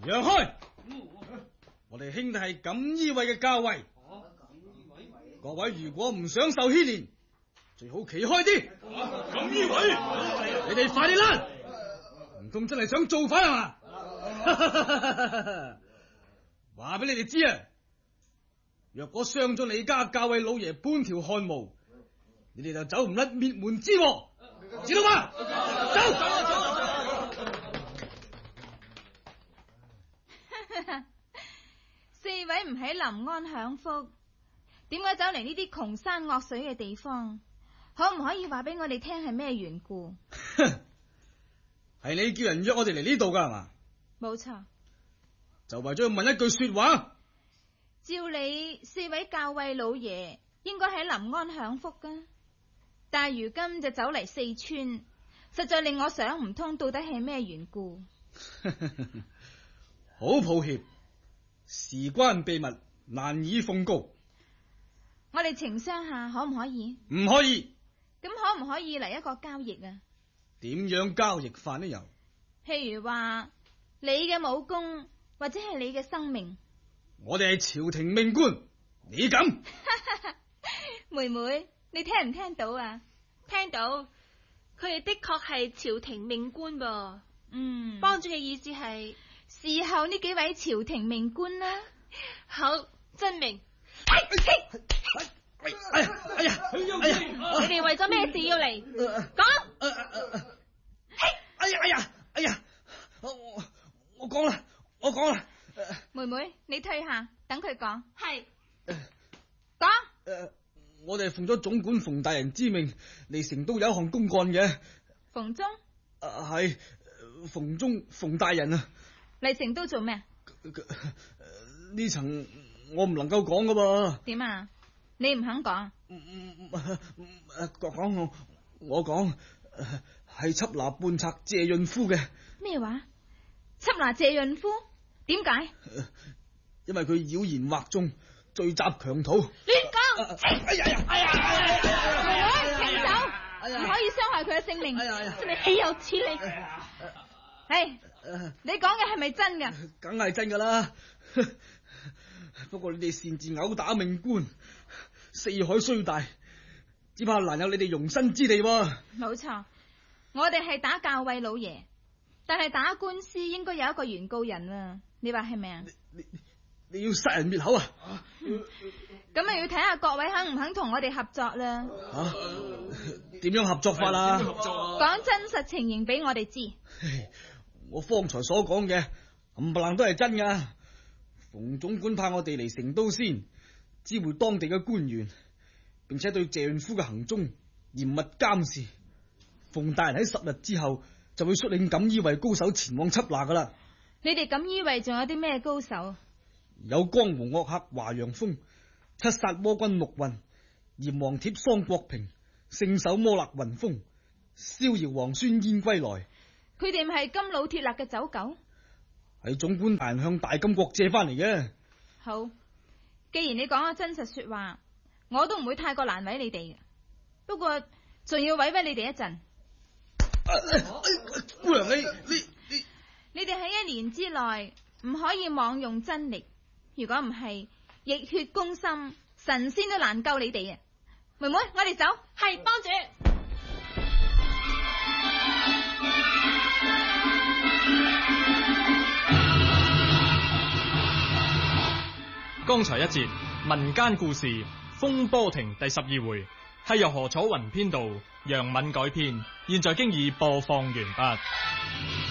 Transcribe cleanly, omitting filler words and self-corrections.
讓開！我哋兄弟係錦衣衛嘅校尉，各位如果唔想受牽連，最好企開啲。 錦衣衛， 你哋快啲啦！唔通真係想造反係嘛？話俾你哋知啊！若果傷咗你家校尉老爺半條汗毛，你哋就走唔甩滅門之禍，知道嗎？走！ 四位唔喺臨安享福，點解走嚟呢啲窮山惡水嘅地方？可唔可以話俾我哋聽係咩緣故？ 係你叫人約我哋嚟呢度噶係嘛？ 冇錯， 就為咗要問一句說話。 照理四位校尉老爺應該喺臨安享福噶，但係如今就走嚟四川，實在令我想唔通到底係咩緣故。 好抱歉，事關秘密，難以奉告。 我哋情商下可唔可以？ 唔可以。 咁可唔可以嚟一個交易啊？ 點樣交易法呢？又譬如話你嘅武功或者係你嘅生命。 我哋係朝廷命官，你敢？ 妹妹，你聽唔聽到啊？ 聽到，佢哋的確係朝廷命官噃。 幫主嘅意思係侍候呢幾位朝廷命官啦。 好，真明。 哎呀！ 你哋為咗咩事要嚟？講。 哎呀！我講啦。 妹妹，你退下，等佢講。 係。 講。 我哋奉咗總管馮大人之命嚟成都有一項公幹嘅。 馮中？ 係馮大人啊。 嚟成都做咩？ 呢層我唔能夠講噶噃。 點啊？你唔肯講？ 我講係緝拿叛賊謝潤夫嘅。 咩話？緝拿謝潤夫？點解？ 因為佢妖言惑眾，聚集強盜。 亂講！ 哎呀！ 停手！唔可以傷害佢嘅性命。真係豈有此理！你講嘅係咪真噶？ 梗係真噶啦。不過你哋擅自毆打命官，四海雖大，只怕難有你哋容身之地喎。 冇錯，我哋係打校尉老爺，但係打官司應該有一個原告人啊，你話係咪啊？ 你要殺人滅口啊？ 咁咪要睇下各位肯唔肯同我哋合作啦。 點樣合作法啊？ 講真實情形俾我哋知。 我方才所講嘅冚唪唥都係真噶。馮總管派我哋嚟成都先，知會當地嘅官員，並且對謝潤夫嘅行蹤嚴密監視。馮大人喺10日之後就會率領錦衣衛高手前往緝拿噶啦。 你哋錦衣衛仲有啲咩高手？有江湖惡客華陽鋒、七殺魔軍陸運、閻王帖桑國平、聖手摩勒雲峰、逍遙王孫燕歸來。 佢哋唔係金老鐵勒嘅走狗？ 係總管大人向大金國借翻嚟嘅。 好，既然你講咗真實說話，我都唔會太過難為你哋嘅。不過仲要委屈你哋一陣。 姑娘， 你哋喺1年之內唔可以妄用真力，如果唔係逆血攻心，神仙都難救你哋啊！妹妹，我哋走。 係，幫主。 剛才一節民間故事《風波亭》第12回，係由何楚雲編導，楊敏改編，現在經已播放完畢。